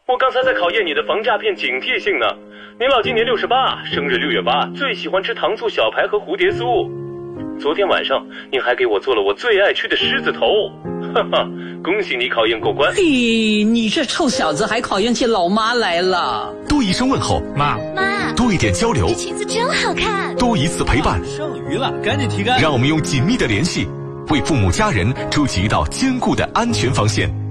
我刚才在考验你的防诈骗警惕性呢。您老今年68，生日6月8，最喜欢吃糖醋小排和蝴蝶酥。昨天晚上您还给我做了我最爱吃的狮子头，哈哈，恭喜你考验过关。 嘿，你这臭小子还考验起老妈来了。 多一声问候， 妈， 多一点交流， 这裙子真好看。 多一次陪伴， 剩余了，赶紧提干。 让我们用紧密的联系，为父母家人筑起一道坚固的安全防线。